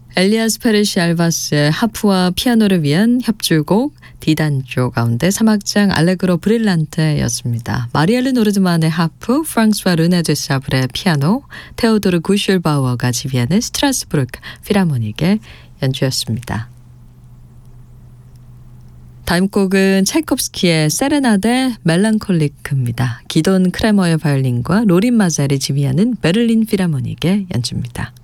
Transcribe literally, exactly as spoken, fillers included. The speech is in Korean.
엘리아스 페레시 알바스의 하프와 피아노를 위한 협주곡 디단조 가운데 삼 악장 알레그로 브릴란테였습니다. 마리엘르 노르드만의 하프, 프랑스와 르네 드 사블의 피아노, 테오도르 구슐바우어가 지휘하는 스트라스부르크 필하모닉의 연주였습니다. 다음 곡은 차이콥스키의 세레나데 멜랑콜리크입니다. 기돈 크레머의 바이올린과 로린 마잘이 지휘하는 베를린 필하모닉의 연주입니다.